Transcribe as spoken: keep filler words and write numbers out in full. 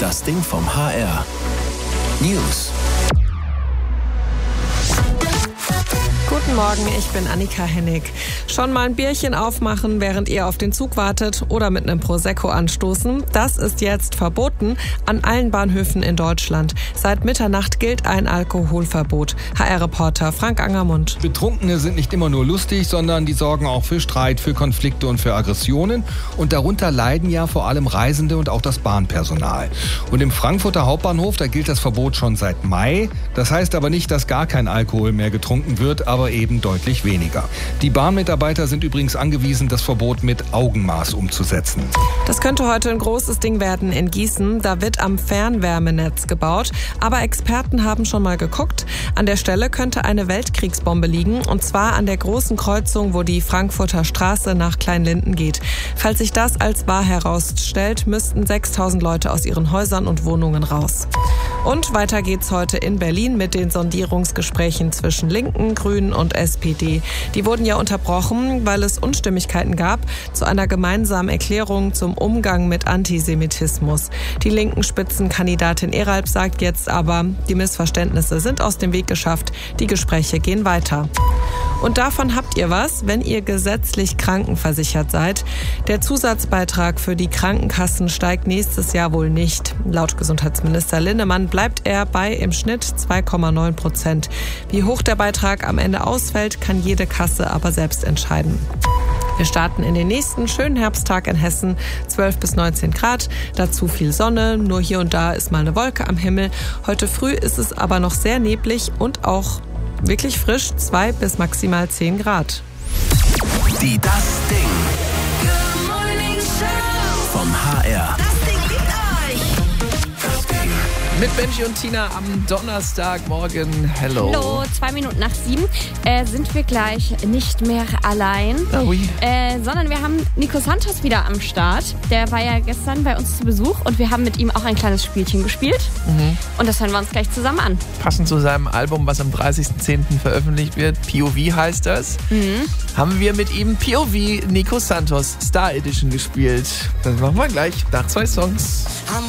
Das Ding vom H R. News. Guten Morgen, ich bin Annika Hennig. Schon mal ein Bierchen aufmachen, während ihr auf den Zug wartet oder mit einem Prosecco anstoßen, das ist jetzt verboten an allen Bahnhöfen in Deutschland. Seit Mitternacht gilt ein Alkoholverbot. H R-Reporter Frank Angermund. Betrunkene sind nicht immer nur lustig, sondern die sorgen auch für Streit, für Konflikte und für Aggressionen. Und darunter leiden ja vor allem Reisende und auch das Bahnpersonal. Und im Frankfurter Hauptbahnhof, da gilt das Verbot schon seit Mai. Das heißt aber nicht, dass gar kein Alkohol mehr getrunken wird, aber eben deutlich weniger. Die Bahnmitarbeiter sind übrigens angewiesen, das Verbot mit Augenmaß umzusetzen. Das könnte heute ein großes Ding werden in Gießen. Da wird am Fernwärmenetz gebaut. Aber Experten haben schon mal geguckt. An der Stelle könnte eine Weltkriegsbombe liegen. Und zwar an der großen Kreuzung, wo die Frankfurter Straße nach Kleinlinden geht. Falls sich das als wahr herausstellt, müssten sechstausend Leute aus ihren Häusern und Wohnungen raus. Und weiter geht's heute in Berlin mit den Sondierungsgesprächen zwischen Linken, Grünen und S P D. Die wurden ja unterbrochen, weil es Unstimmigkeiten gab zu einer gemeinsamen Erklärung zum Umgang mit Antisemitismus. Die linken Spitzenkandidatin Eralp sagt jetzt aber, die Missverständnisse sind aus dem Weg geschafft, die Gespräche gehen weiter. Und davon habt ihr was, wenn ihr gesetzlich krankenversichert seid. Der Zusatzbeitrag für die Krankenkassen steigt nächstes Jahr wohl nicht. Laut Gesundheitsminister Linnemann bleibt er bei im Schnitt zwei Komma neun Prozent. Wie hoch der Beitrag am Ende ausfällt, kann jede Kasse aber selbst entscheiden. Wir starten in den nächsten schönen Herbsttag in Hessen, zwölf bis neunzehn Grad, dazu viel Sonne, nur hier und da ist mal eine Wolke am Himmel. Heute früh ist es aber noch sehr neblig und auch wirklich frisch, zwei bis maximal zehn Grad. Die Das Ding. Good Morning Show. Vom H R. Das Ding liebt euch. Das Ding. Mit Benji und Tina am Donnerstagmorgen. Hello. Hallo, zwei Minuten nach sieben äh, sind wir gleich nicht mehr allein, Oh, oui. äh, sondern wir haben Nico Santos wieder am Start. Der war ja gestern bei uns zu Besuch und wir haben mit ihm auch ein kleines Spielchen gespielt. Mhm. Und das hören wir uns gleich zusammen an. Passend zu seinem Album, was am dreißigsten zehnten veröffentlicht wird, P O V heißt das, Mhm. haben wir mit ihm P O V Nico Santos Star Edition gespielt. Das machen wir gleich nach zwei Songs.